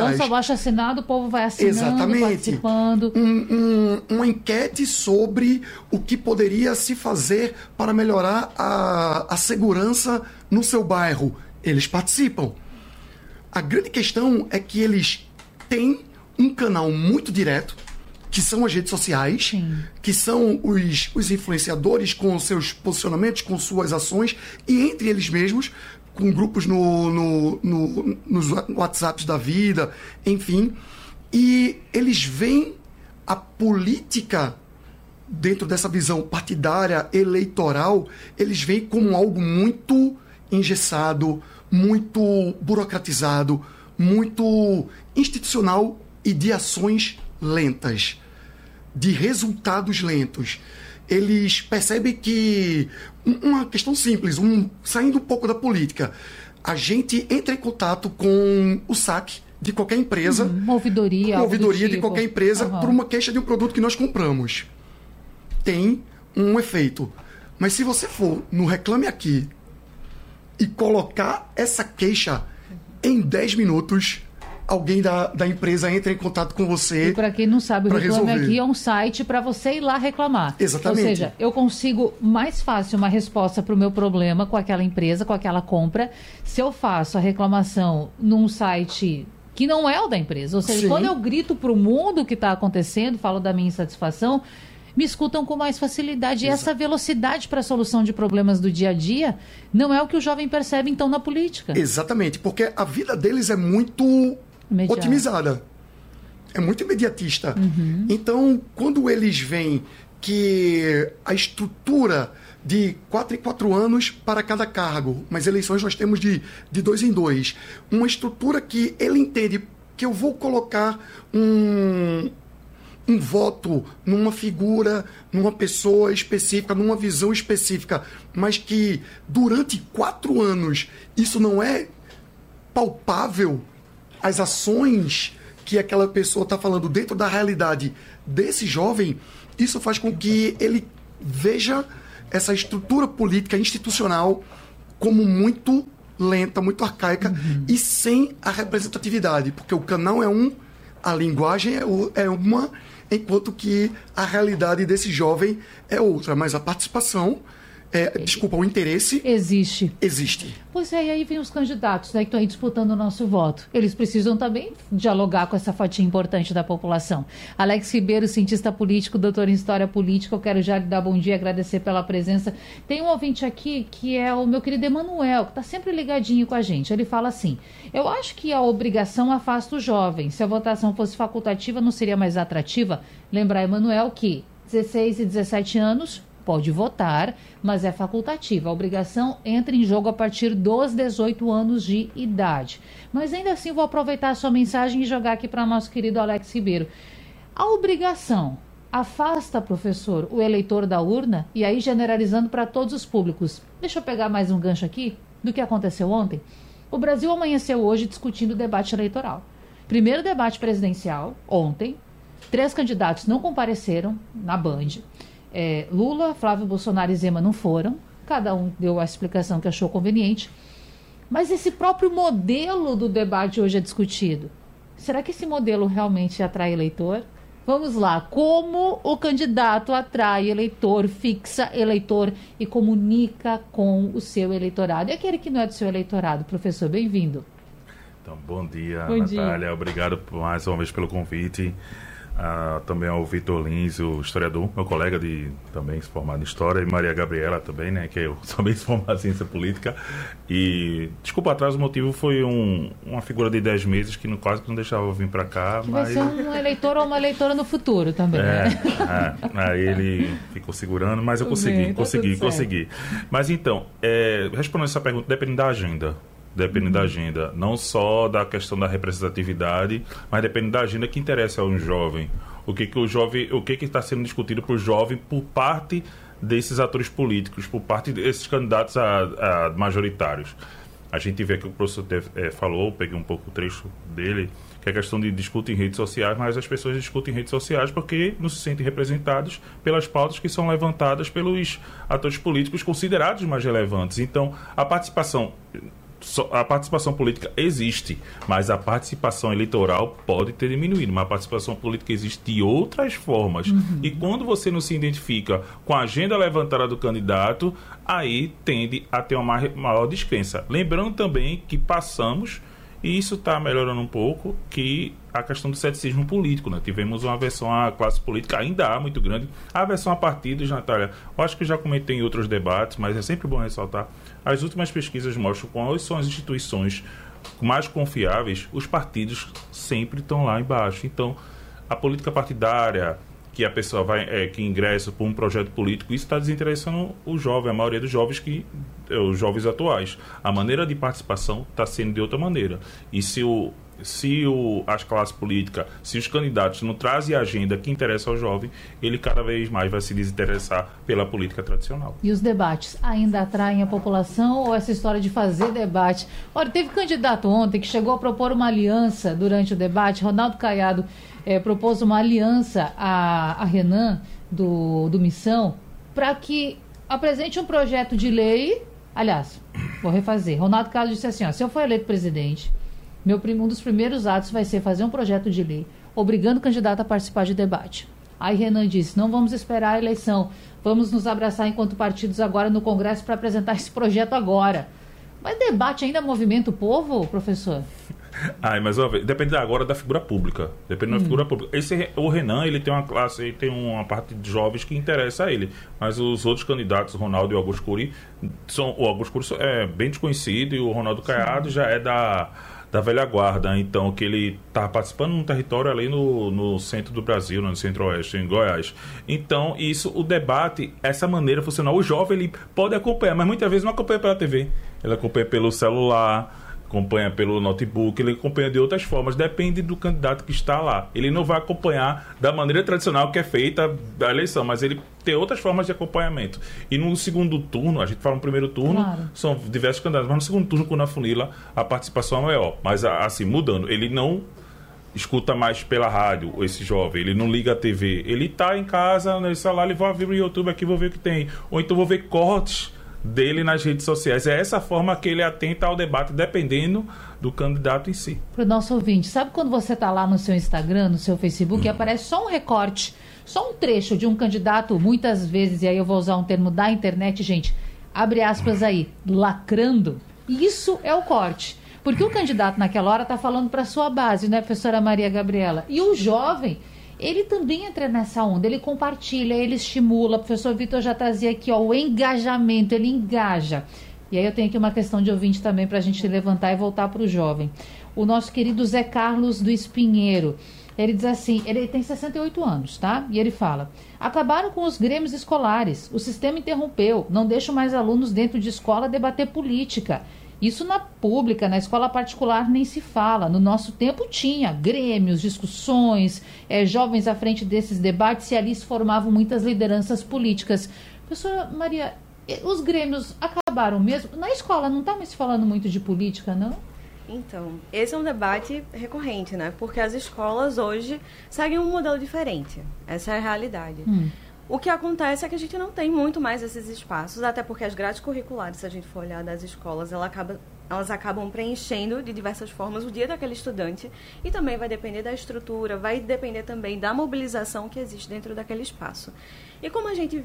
lança abaixo-assinado, o povo vai assinando, exatamente, participando. Uma enquete sobre o que poderia se fazer para melhorar a segurança no seu bairro. Eles participam. A grande questão é que eles têm um canal muito direto, que são as redes sociais, Sim. que são os influenciadores com seus posicionamentos, com suas ações, e entre eles mesmos, com grupos nos WhatsApps da vida, enfim. E eles veem a política dentro dessa visão partidária, eleitoral, eles veem como algo muito engessado, muito burocratizado, muito institucional e de ações lentas, de resultados lentos. Eles percebem que uma questão simples, saindo um pouco da política, a gente entra em contato com o saque de qualquer empresa, Uma ouvidoria de qualquer empresa, por uma queixa de um produto que nós compramos. Tem um efeito. Mas se você for no Reclame Aqui e colocar essa queixa em 10 minutos, alguém da empresa entra em contato com você. E para quem não sabe, o Reclame resolver. Aqui é um site para você ir lá reclamar. Exatamente. Ou seja, eu consigo mais fácil uma resposta para o meu problema com aquela empresa, com aquela compra, se eu faço a reclamação num site que não é o da empresa. Ou seja, Sim. quando eu grito para o mundo o que está acontecendo, falo da minha insatisfação, me escutam com mais facilidade. E essa velocidade para a solução de problemas do dia a dia não é o que o jovem percebe, então, na política. Exatamente, porque a vida deles é muito Imediato. otimizada. É muito imediatista. Então, quando eles veem que a estrutura de 4 em 4 anos para cada cargo, mas eleições nós temos de 2 em 2, uma estrutura que ele entende que eu vou colocar um voto numa figura, numa pessoa específica, numa visão específica, mas que durante 4 anos isso não é palpável, as ações que aquela pessoa está falando dentro da realidade desse jovem, isso faz com que ele veja essa estrutura política institucional como muito lenta, muito arcaica e sem a representatividade, porque o canal é um, a linguagem é uma, enquanto que a realidade desse jovem é outra, mas a participação, o interesse Existe. Pois é, e aí vem os candidatos, né, que estão aí disputando o nosso voto. Eles precisam também dialogar com essa fatia importante da população. Alex Ribeiro, cientista político, doutor em História Política, eu quero já lhe dar bom dia e agradecer pela presença. Tem um ouvinte aqui que é o meu querido Emanuel, que está sempre ligadinho com a gente. Ele fala assim: eu acho que a obrigação afasta o jovem. Se a votação fosse facultativa, não seria mais atrativa? Lembrar, Emanuel, que 16 e 17 anos... pode votar, mas é facultativa. A obrigação entra em jogo a partir dos 18 anos de idade. Mas ainda assim vou aproveitar a sua mensagem e jogar aqui para nosso querido Alex Ribeiro. A obrigação afasta, professor, o eleitor da urna, e aí generalizando para todos os públicos. Deixa eu pegar mais um gancho aqui do que aconteceu ontem. O Brasil amanheceu hoje discutindo o debate eleitoral. Primeiro debate presidencial, ontem, 3 candidatos não compareceram na Band. Lula, Flávio Bolsonaro e Zema não foram. Cada um deu a explicação que achou conveniente. Mas esse próprio modelo do debate hoje é discutido. Será que esse modelo realmente atrai eleitor? Vamos lá. Como o candidato atrai eleitor, fixa eleitor e comunica com o seu eleitorado? E aquele que não é do seu eleitorado? Professor, bem-vindo. Então, bom dia, Bom Natália. dia. Obrigado mais uma vez pelo convite. Também ao Vitor Lins, o historiador, meu colega também formado em História, e Maria Gabriela também, né, que eu também sou formado em Ciência Política. E, desculpa atrás, o motivo foi uma figura de 10 meses que quase que não deixava eu vir para cá. Que mas... vai ser um eleitor ou uma eleitora no futuro também, né? Aí ele ficou segurando, mas eu consegui. Mas então, respondendo essa pergunta, depende da agenda. Depende da agenda, não só da questão da representatividade, mas depende da agenda que interessa ao jovem. O que está sendo discutido para o jovem por parte desses atores políticos, por parte desses candidatos a majoritários. A gente vê que o professor falou, peguei um pouco o trecho dele, que é a questão de discutir em redes sociais, mas as pessoas discutem em redes sociais porque não se sentem representados pelas pautas que são levantadas pelos atores políticos considerados mais relevantes. Então, a participação a participação política existe, mas a participação eleitoral pode ter diminuído, mas a participação política existe de outras formas. E quando você não se identifica com a agenda levantada do candidato, aí tende a ter uma maior descrença. Lembrando também que passamos, e isso está melhorando um pouco, que a questão do ceticismo político, né? Tivemos uma aversão à classe política, ainda há muito grande, a aversão a partidos, Natália. Eu acho que já comentei em outros debates, mas é sempre bom ressaltar. As últimas pesquisas mostram quais são as instituições mais confiáveis, os partidos sempre estão lá embaixo. Então, a política partidária, que a pessoa que ingressa por um projeto político, isso está desinteressando o jovem, a maioria dos jovens os jovens atuais. A maneira de participação está sendo de outra maneira. E se as classes políticas, se os candidatos não trazem a agenda que interessa ao jovem, ele cada vez mais vai se desinteressar pela política tradicional. E os debates ainda atraem a população ou essa história de fazer debate? Olha, teve candidato ontem que chegou a propor uma aliança durante o debate, Ronaldo Caiado propôs uma aliança a Renan do Missão para que apresente um projeto de lei. Aliás, vou refazer. Ronaldo Caiado disse assim, se eu for eleito presidente, um dos primeiros atos vai ser fazer um projeto de lei obrigando o candidato a participar de debate. Aí Renan disse, não vamos esperar a eleição, vamos nos abraçar enquanto partidos agora no Congresso para apresentar esse projeto agora. Mas debate ainda movimenta o povo, professor? Mas depende agora da figura pública. Depende da figura pública. O Renan, ele tem uma classe, ele tem uma parte de jovens que interessa a ele. Mas os outros candidatos, Ronaldo e o Augusto Cury, o Augusto Cury é bem desconhecido e o Ronaldo Caiado já é da velha guarda. Então, que ele estava participando num território ali no centro do Brasil, no centro-oeste, em Goiás. Então, o debate, essa maneira funciona. O jovem, ele pode acompanhar, mas muitas vezes não acompanha pela TV. Ele acompanha pelo celular, acompanha pelo notebook, ele acompanha de outras formas, depende do candidato que está lá. Ele não vai acompanhar da maneira tradicional que é feita a eleição, mas ele tem outras formas de acompanhamento. E no segundo turno, a gente fala no primeiro turno, claro, são diversos candidatos, mas no segundo turno, quando afunila, a participação é maior. Mas assim, mudando, ele não escuta mais pela rádio, esse jovem, ele não liga a TV, ele está em casa, no celular, ele vai abrir o YouTube aqui, vou ver o que tem. Ou então vou ver cortes dele nas redes sociais. É essa forma que ele atenta ao debate, dependendo do candidato em si. Para o nosso ouvinte, sabe quando você está lá no seu Instagram, no seu Facebook, e aparece só um recorte, só um trecho de um candidato, muitas vezes, e aí eu vou usar um termo da internet, gente, abre aspas aí, lacrando, isso é o corte. Porque o candidato naquela hora está falando para a sua base, né, professora Maria Gabriela? E o jovem, ele também entra nessa onda, ele compartilha, ele estimula. O professor Vitor já trazia aqui, o engajamento, ele engaja. E aí eu tenho aqui uma questão de ouvinte também para a gente levantar e voltar para o jovem. O nosso querido Zé Carlos do Espinheiro, ele diz assim, ele tem 68 anos, tá? E ele fala, acabaram com os grêmios escolares, o sistema interrompeu, não deixam mais alunos dentro de escola debater política. Isso na pública, na escola particular nem se fala. No nosso tempo tinha grêmios, discussões, jovens à frente desses debates e ali se formavam muitas lideranças políticas. Professora Maria, os grêmios acabaram mesmo? Na escola não está mais falando muito de política, não? Então, esse é um debate recorrente, né? Porque as escolas hoje seguem um modelo diferente. Essa é a realidade. O que acontece é que a gente não tem muito mais esses espaços, até porque as grades curriculares, se a gente for olhar das escolas, elas acabam preenchendo de diversas formas o dia daquele estudante e também vai depender da estrutura, vai depender também da mobilização que existe dentro daquele espaço. E como a gente,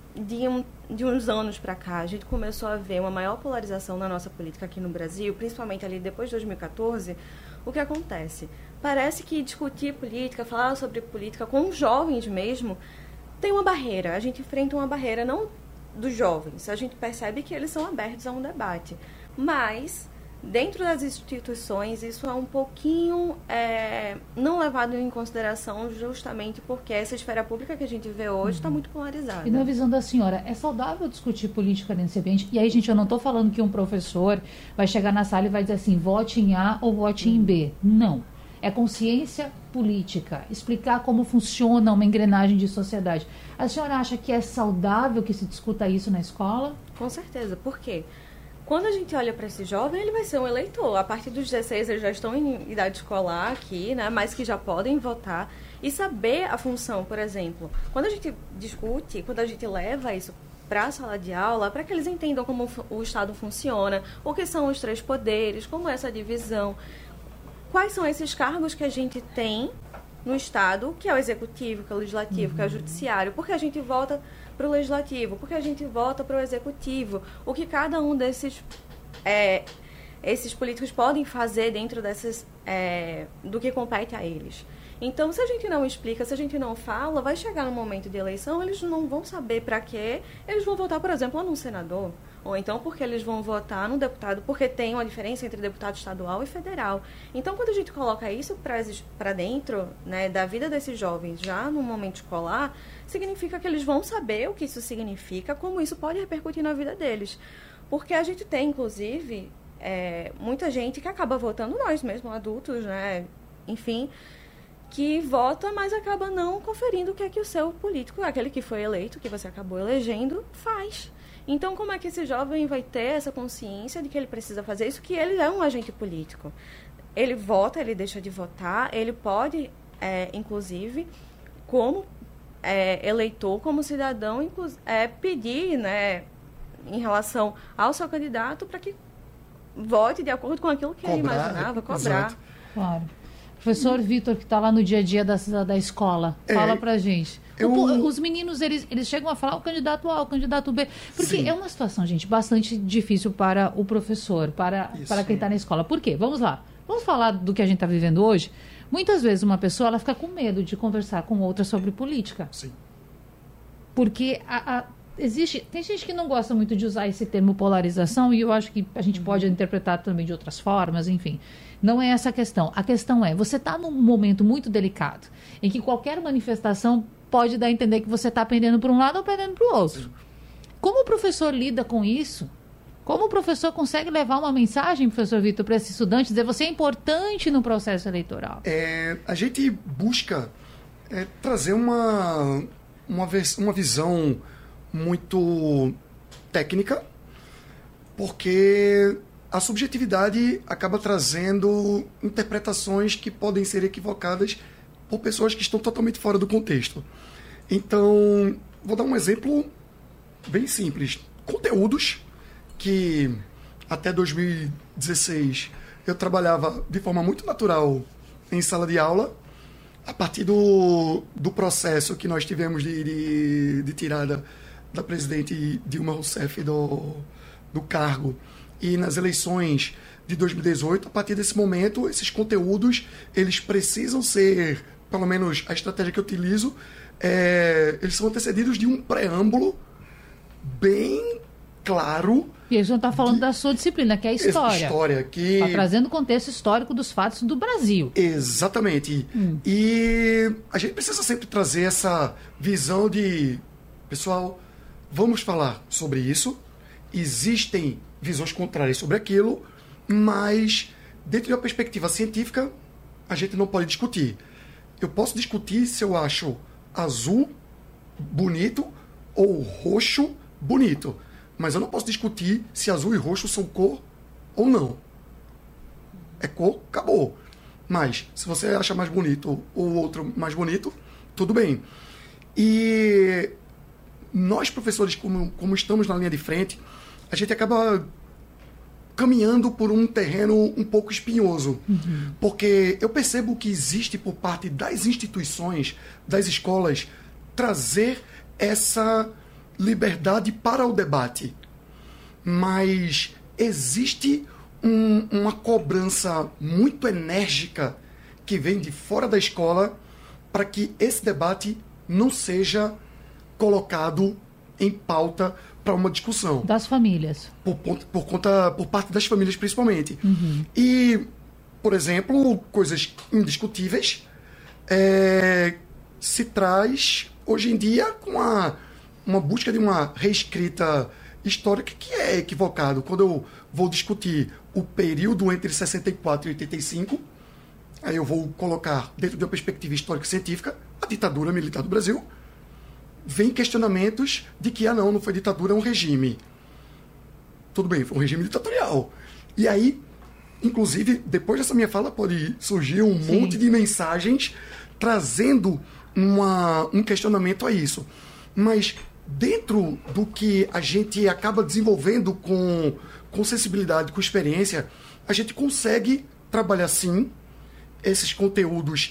de uns anos para cá, a gente começou a ver uma maior polarização na nossa política aqui no Brasil, principalmente ali depois de 2014, o que acontece? Parece que discutir política, falar sobre política com os jovens mesmo, tem uma barreira, a gente enfrenta uma barreira não dos jovens, a gente percebe que eles são abertos a um debate, mas dentro das instituições isso é um pouquinho não levado em consideração justamente porque essa esfera pública que a gente vê hoje está muito polarizada. E na visão da senhora, é saudável discutir política nesse ambiente? E aí, gente, eu não estou falando que um professor vai chegar na sala e vai dizer assim, vote em A ou vote em B. Não. É consciência política, explicar como funciona uma engrenagem de sociedade. A senhora acha que é saudável que se discuta isso na escola? Com certeza. Por quê? Quando a gente olha para esse jovem, ele vai ser um eleitor. A partir dos 16, eles já estão em idade escolar aqui, né? Mas que já podem votar. E saber a função, por exemplo, quando a gente discute, quando a gente leva isso para a sala de aula, para que eles entendam como o Estado funciona, o que são os 3 poderes, como é essa divisão, quais são esses cargos que a gente tem no Estado, que é o Executivo, que é o Legislativo, que é o Judiciário, porque a gente volta para o Legislativo, porque a gente volta para o Executivo, o que cada um desses esses políticos podem fazer dentro dessas do que compete a eles. Então, se a gente não explica, se a gente não fala, vai chegar no momento de eleição, eles não vão saber para quê. Eles vão votar, por exemplo, num senador, ou então porque eles vão votar num deputado, porque tem uma diferença entre deputado estadual e federal. Então, quando a gente coloca isso para dentro, né, da vida desses jovens, já no momento escolar, significa que eles vão saber o que isso significa, como isso pode repercutir na vida deles. Porque a gente tem, inclusive, muita gente que acaba votando, nós mesmos, adultos, né, enfim, que vota, mas acaba não conferindo o que é que o seu político, aquele que foi eleito, que você acabou elegendo, faz. Então, como é que esse jovem vai ter essa consciência de que ele precisa fazer isso, que ele é um agente político? Ele vota, ele deixa de votar, ele pode, inclusive, como eleitor, como cidadão, pedir, né, em relação ao seu candidato, para que vote de acordo com aquilo que ele imaginava, cobrar. Exato. Claro. Professor Vitor, que está lá no dia a dia da escola, fala pra gente. Os meninos, eles chegam a falar o candidato A, o candidato B, porque é uma situação, gente, bastante difícil para o professor, para quem está na escola. Por quê? Vamos lá. Vamos falar do que a gente está vivendo hoje? Muitas vezes uma pessoa ela fica com medo de conversar com outra sobre política. Sim. Porque tem gente que não gosta muito de usar esse termo polarização, e eu acho que a gente pode interpretar também de outras formas, enfim. Não é essa a questão. A questão é, você está num momento muito delicado, em que qualquer manifestação pode dar a entender que você está pendendo para um lado ou pendendo para o outro. Como o professor lida com isso? Como o professor consegue levar uma mensagem, professor Vitor, para esse estudante, dizer você é importante no processo eleitoral? A gente busca trazer uma visão muito técnica, porque a subjetividade acaba trazendo interpretações que podem ser equivocadas por pessoas que estão totalmente fora do contexto. Então, vou dar um exemplo bem simples. Conteúdos que até 2016 eu trabalhava de forma muito natural em sala de aula, a partir do processo que nós tivemos de tirada da presidente Dilma Rousseff do cargo, e nas eleições de 2018, a partir desse momento, esses conteúdos, eles precisam ser, pelo menos a estratégia que eu utilizo, eles são antecedidos de um preâmbulo bem claro. E eles vão estar falando da sua disciplina, que é a história. Está trazendo o contexto histórico dos fatos do Brasil. Exatamente. E a gente precisa sempre trazer essa visão de, pessoal, vamos falar sobre isso, existem visões contrárias sobre aquilo, mas dentro de uma perspectiva científica, a gente não pode discutir. Eu posso discutir se eu acho azul bonito ou roxo bonito, mas eu não posso discutir se azul e roxo são cor ou não. É cor, acabou. Mas se você acha mais bonito ou o outro mais bonito, tudo bem. E nós, professores, como estamos na linha de frente, a gente acaba caminhando por um terreno um pouco espinhoso. Porque eu percebo que existe por parte das instituições, das escolas, trazer essa liberdade para o debate. Mas existe uma cobrança muito enérgica que vem de fora da escola para que esse debate não seja colocado em pauta para uma discussão. Das famílias. Por parte das famílias, principalmente. E, por exemplo, coisas indiscutíveis se traz, hoje em dia, com uma busca de uma reescrita histórica que é equivocado. Quando eu vou discutir o período entre 64 e 85, aí eu vou colocar, dentro de uma perspectiva histórico-científica, a ditadura militar do Brasil. Vem questionamentos de que, não foi ditadura, é um regime. Tudo bem, foi um regime ditatorial. E aí, inclusive, depois dessa minha fala, pode surgir um monte de mensagens trazendo um questionamento a isso. Mas dentro do que a gente acaba desenvolvendo com sensibilidade, com experiência, a gente consegue trabalhar sim esses conteúdos